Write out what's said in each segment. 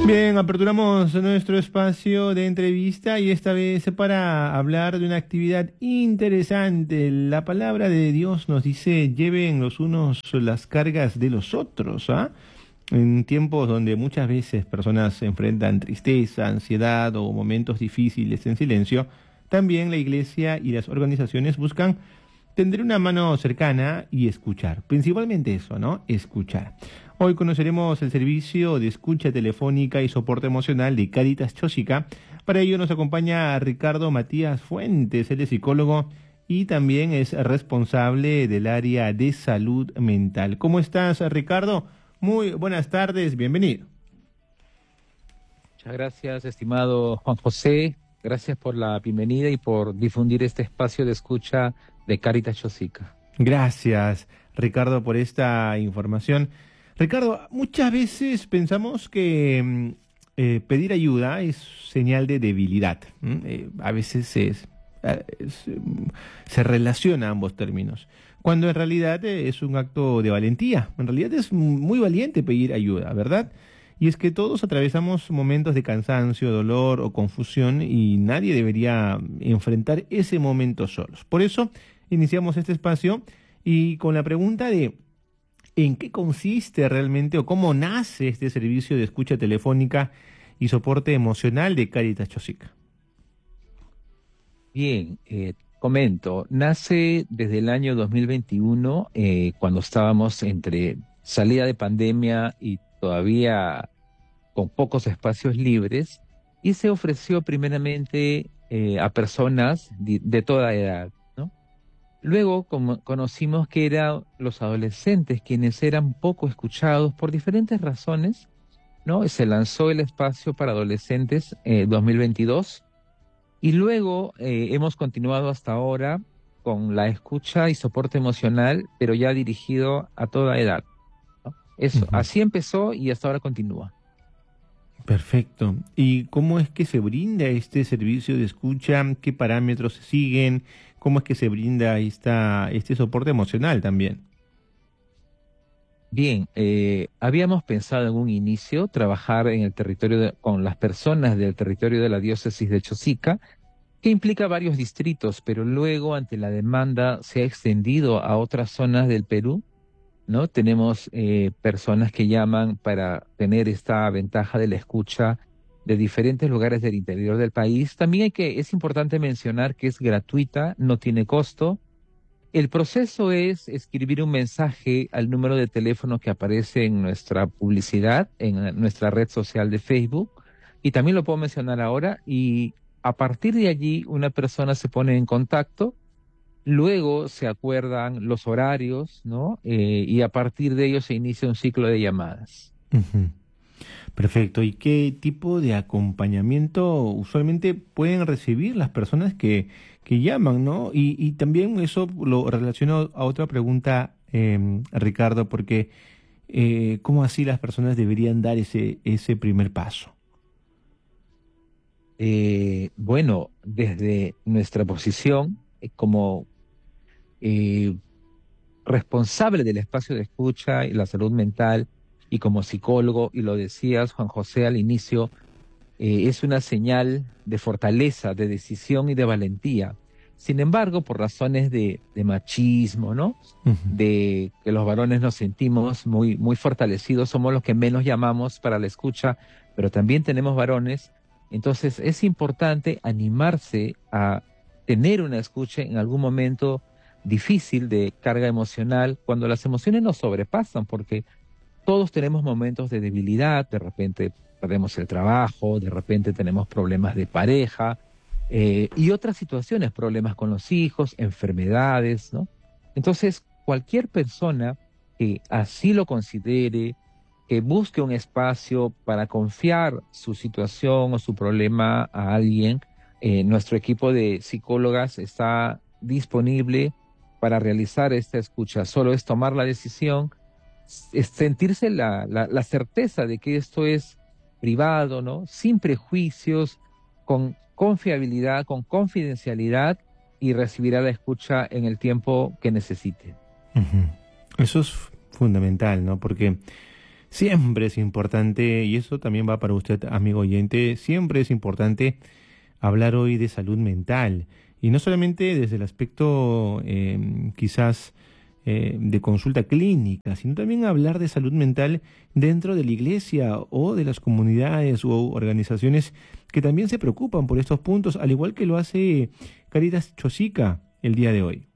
Bien, aperturamos nuestro espacio de entrevista y esta vez para hablar de una actividad interesante. La palabra de Dios nos dice, lleven los unos las cargas de los otros, ¿ah? En tiempos donde muchas veces personas se enfrentan tristeza, ansiedad o momentos difíciles en silencio, también la iglesia y las organizaciones buscan tender una mano cercana y escuchar. Principalmente eso, ¿no? Escuchar. Hoy conoceremos el servicio de escucha telefónica y soporte emocional de Cáritas Chosica. Para ello nos acompaña Ricardo Matías Fuentes, él es psicólogo y también es responsable del área de salud mental. ¿Cómo estás, Ricardo? Muy buenas tardes, bienvenido. Muchas gracias, estimado Juan José. Gracias por la bienvenida y por difundir este espacio de escucha de Cáritas Chosica. Gracias, Ricardo, por esta información. Ricardo, muchas veces pensamos que pedir ayuda es señal de debilidad. A veces se relaciona ambos términos, cuando en realidad es un acto de valentía. En realidad es muy valiente pedir ayuda, ¿verdad? Y es que todos atravesamos momentos de cansancio, dolor o confusión y nadie debería enfrentar ese momento solos. Por eso iniciamos este espacio y con la pregunta de ¿en qué consiste realmente o cómo nace este servicio de escucha telefónica y soporte emocional de Cáritas Chosica? Bien, comento, nace desde el año 2021, cuando estábamos entre salida de pandemia y todavía con pocos espacios libres, y se ofreció primeramente a personas de toda edad, ¿no? Luego conocimos que eran los adolescentes quienes eran poco escuchados por diferentes razones, ¿no? Se lanzó el espacio para adolescentes 2022 y luego hemos continuado hasta ahora con la escucha y soporte emocional, pero ya dirigido a toda edad, ¿no? Eso, Ujú. así empezó y hasta ahora continúa. Perfecto. ¿Y cómo es que se brinda este servicio de escucha? ¿Qué parámetros se siguen? ¿Cómo es que se brinda este soporte emocional también? Bien, habíamos pensado en un inicio trabajar en el territorio con las personas del territorio de la diócesis de Chosica, que implica varios distritos, pero luego ante la demanda se ha extendido a otras zonas del Perú, ¿no? Tenemos personas que llaman para tener esta ventaja de la escucha de diferentes lugares del interior del país. También es importante mencionar que es gratuita, no tiene costo. El proceso es escribir un mensaje al número de teléfono que aparece en nuestra publicidad, en nuestra red social de Facebook, y también lo puedo mencionar ahora, y a partir de allí una persona se pone en contacto, luego se acuerdan los horarios, ¿no? Y a partir de ello se inicia un ciclo de llamadas. Ujú. Perfecto. ¿Y qué tipo de acompañamiento usualmente pueden recibir las personas que llaman, ¿no? Y también eso lo relaciono a otra pregunta, Ricardo, porque ¿cómo así las personas deberían dar ese primer paso? Bueno, desde nuestra posición como eh, responsable del espacio de escucha y la salud mental y como psicólogo, y lo decías, Juan José, al inicio, es una señal de fortaleza, de decisión y de valentía. Sin embargo, por razones de machismo, ¿no? Ujú. De que los varones nos sentimos muy fortalecidos, somos los que menos llamamos para la escucha, pero también tenemos varones. Entonces, es importante animarse a tener una escucha en algún momento difícil de carga emocional, cuando las emociones nos sobrepasan, porque todos tenemos momentos de debilidad, de repente perdemos el trabajo, de repente tenemos problemas de pareja y otras situaciones, problemas con los hijos, enfermedades, ¿no? Entonces, cualquier persona que así lo considere, que busque un espacio para confiar su situación o su problema a alguien, nuestro equipo de psicólogas está disponible para realizar esta escucha. Solo es tomar la decisión, es sentirse la certeza de que esto es privado, ¿no? Sin prejuicios, con confiabilidad, con confidencialidad, y recibirá la escucha en el tiempo que necesite. Ujú. Eso es fundamental, ¿no? Porque Siempre es importante, y eso también va para usted, amigo oyente, siempre es importante hablar hoy de salud mental. Y no solamente desde el aspecto quizás de consulta clínica, sino también hablar de salud mental dentro de la iglesia o de las comunidades u organizaciones que también se preocupan por estos puntos, al igual que lo hace Caritas Chosica el día de hoy.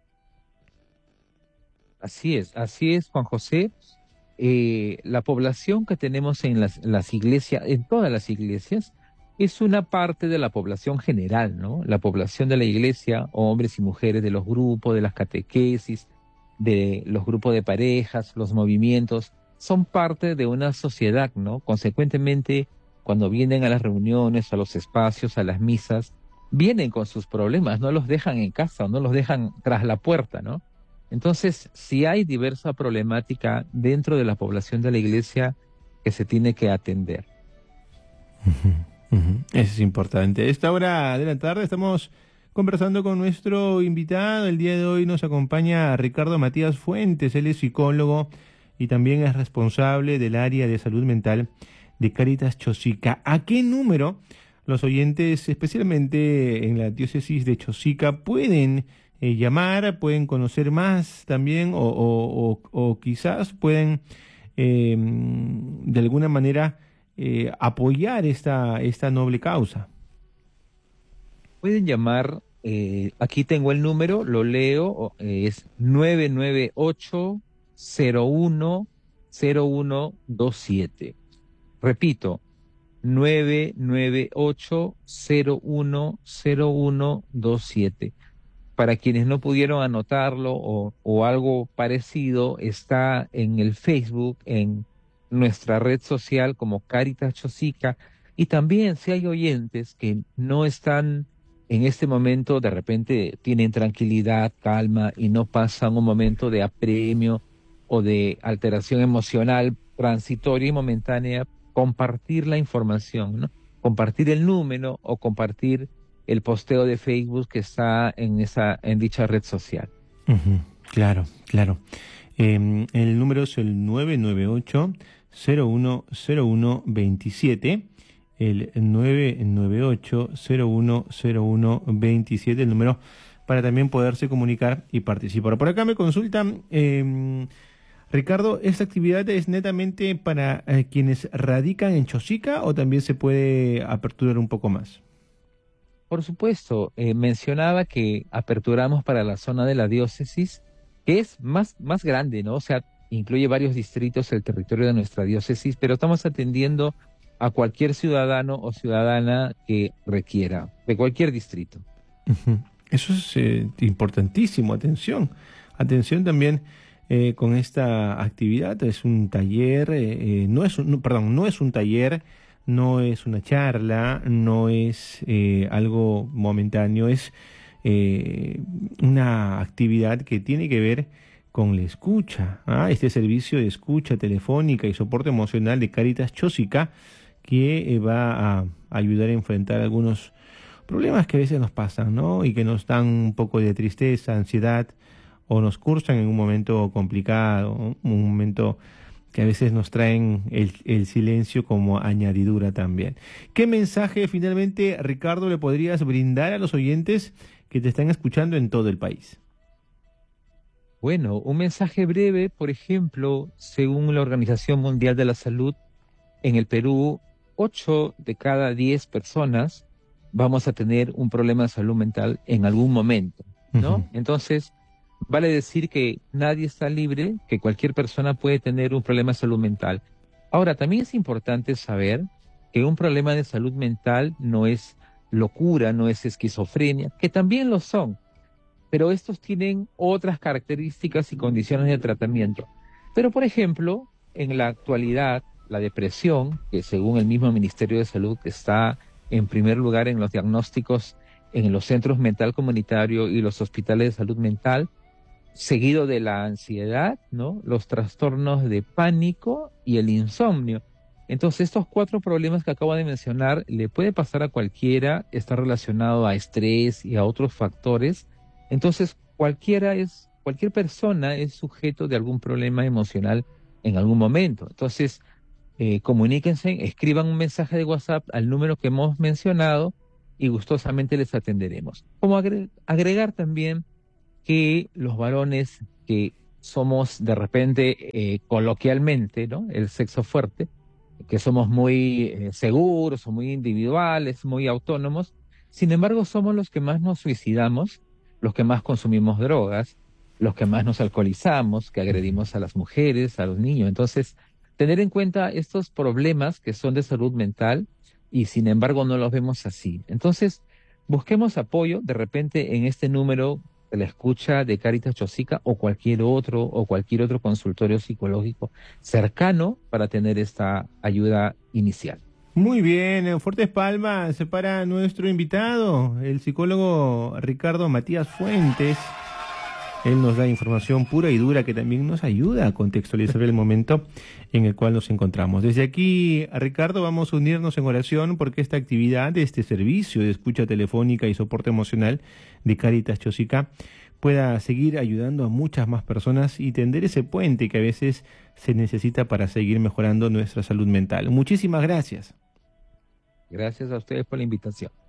Así es, Juan José. La población que tenemos en las iglesias, en todas las iglesias, es una parte de la población general, ¿no? La población de la iglesia, hombres y mujeres, de los grupos, de las catequesis, de los grupos de parejas, los movimientos, son parte de una sociedad, ¿no? Consecuentemente, cuando vienen a las reuniones, a los espacios, a las misas, vienen con sus problemas, no los dejan en casa, o no los dejan tras la puerta, ¿no? Entonces, si hay diversa problemática dentro de la población de la iglesia que se tiene que atender. Ujú, ujú. Eso es importante. A esta hora de la tarde estamos conversando con nuestro invitado. El día de hoy nos acompaña Ricardo Matías Fuentes. Él es psicólogo y también es responsable del área de salud mental de Caritas Chosica. ¿A qué número los oyentes, especialmente en la diócesis de Chosica, pueden llamar, pueden conocer más también o quizás pueden de alguna manera apoyar esta noble causa? Pueden llamar, aquí tengo el número, lo leo, es 998-01-0127. Repito, 998-01-0127. Para quienes no pudieron anotarlo o algo parecido, está en el Facebook, en nuestra red social como Caritas Chosica. Y también si hay oyentes que no están en este momento, de repente tienen tranquilidad, calma y no pasan un momento de apremio o de alteración emocional transitoria y momentánea, compartir la información, ¿no? Compartir el número o compartir el posteo de Facebook que está en dicha red social. Ujú, claro, claro. El número es el 998-010127. El 998-010127, el número para también poderse comunicar y participar. Por acá me consultan, Ricardo, ¿esta actividad es netamente para quienes radican en Chosica o también se puede aperturar un poco más? Por supuesto, mencionaba que aperturamos para la zona de la diócesis, que es más grande, ¿no? O sea, incluye varios distritos el territorio de nuestra diócesis, pero estamos atendiendo a cualquier ciudadano o ciudadana que requiera, de cualquier distrito. Ujú. Eso es importantísimo. Atención, atención también con esta actividad. Es un taller, no es un, no, perdón, no es un taller, no es una charla, no es algo momentáneo, es una actividad que tiene que ver con la escucha. Este servicio de escucha telefónica y soporte emocional de Caritas Chosica que va a ayudar a enfrentar algunos problemas que a veces nos pasan, ¿no? Y que nos dan un poco de tristeza, ansiedad, o nos cursan en un momento complicado, ¿no? Un momento que a veces nos traen el silencio como añadidura también. ¿Qué mensaje finalmente, Ricardo, le podrías brindar a los oyentes que te están escuchando en todo el país? Bueno, un mensaje breve, por ejemplo, según la Organización Mundial de la Salud, en el Perú, 8 de cada 10 personas vamos a tener un problema de salud mental en algún momento, ¿no? Ujú. Entonces, vale decir que nadie está libre, que cualquier persona puede tener un problema de salud mental. Ahora, también es importante saber que un problema de salud mental no es locura, no es esquizofrenia, que también lo son, pero estos tienen otras características y condiciones de tratamiento. Pero, por ejemplo, en la actualidad, la depresión, que según el mismo Ministerio de Salud está en primer lugar en los diagnósticos en los centros mental comunitario y los hospitales de salud mental, seguido de la ansiedad, ¿no? Los trastornos de pánico y el insomnio. Entonces, estos 4 problemas que acabo de mencionar le puede pasar a cualquiera, está relacionado a estrés y a otros factores. Entonces, cualquier persona es sujeto de algún problema emocional en algún momento. Entonces, comuníquense, escriban un mensaje de WhatsApp al número que hemos mencionado y gustosamente les atenderemos. Como agregar también que los varones que somos de repente coloquialmente, ¿no? El sexo fuerte, que somos muy seguros o muy individuales, muy autónomos, sin embargo somos los que más nos suicidamos, los que más consumimos drogas, los que más nos alcoholizamos, que agredimos a las mujeres, a los niños. Entonces, tener en cuenta estos problemas que son de salud mental y sin embargo no los vemos así. Entonces, busquemos apoyo de repente en este número de la escucha de Cáritas Chosica o cualquier otro consultorio psicológico cercano para tener esta ayuda inicial. Muy bien, en fuertes palmas para nuestro invitado, el psicólogo Ricardo Matías Fuentes. Él nos da información pura y dura que también nos ayuda a contextualizar el momento en el cual nos encontramos. Desde aquí, Ricardo, vamos a unirnos en oración porque esta actividad, este servicio de escucha telefónica y soporte emocional de Cáritas Chosica pueda seguir ayudando a muchas más personas y tender ese puente que a veces se necesita para seguir mejorando nuestra salud mental. Muchísimas gracias. Gracias a ustedes por la invitación.